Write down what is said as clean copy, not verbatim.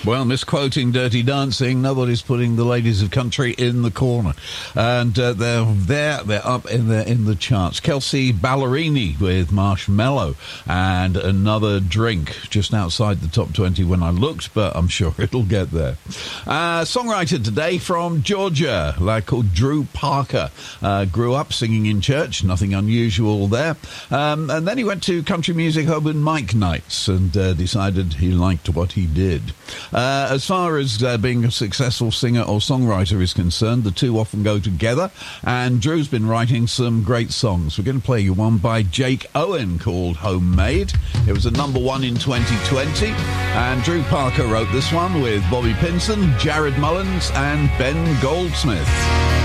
Well, misquoting Dirty Dancing, nobody's putting the ladies of country in the corner. And they're up in the charts. Kelsey Ballerini with Marshmallow and Another Drink, just outside the top 20 when I looked, but I'm sure it'll get there. Songwriter today from Georgia, a lad called Drew Parker. Grew up singing in church, nothing unusual there. And then he went to country music open mic nights and decided he liked what he did. As far as being a successful singer or songwriter is concerned, the two often go together, and Drew's been writing some great songs. We're going to play you one by Jake Owen called Homemade. It was a number one in 2020, and Drew Parker wrote this one with Bobby Pinson, Jared Mullins and Ben Goldsmith.